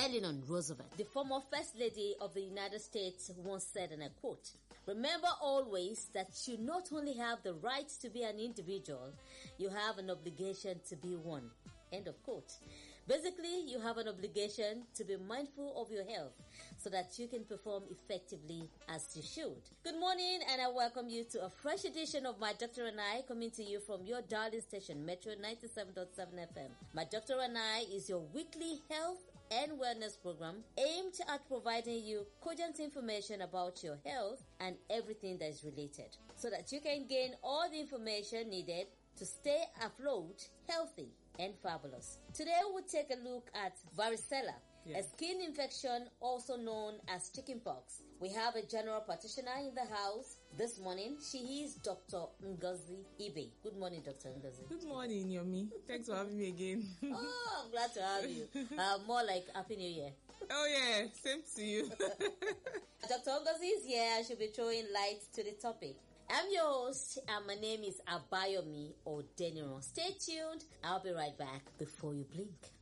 Eleanor Roosevelt, the former First Lady of the United States, once said, and I quote, "Remember always that you not only have the right to be an individual, you have an obligation to be one." End of quote. Basically, you have an obligation to be mindful of your health so that you can perform effectively as you should. Good morning, and I welcome you to a fresh edition of My Doctor and I, coming to you from your darling station, Metro 97.7 FM. My Doctor and I is your weekly health and wellness program aimed at providing you cogent information about your health and everything that is related, so that you can gain all the information needed to stay afloat, healthy, and fabulous. Today we'll take a look at varicella, a skin infection also known as chickenpox. We have a general practitioner in the house this morning. She is Dr. Ngozi Ibe. Good morning, Dr. Ngozi. Good morning, Yomi. Thanks for having me again. Oh, I'm glad to have you. More like Happy New Year. Oh yeah, same to you. Dr. Ngozi is here and she'll be throwing light to the topic. I'm your host, and my name is Abayomi Odeniro. Stay tuned. I'll be right back before you blink.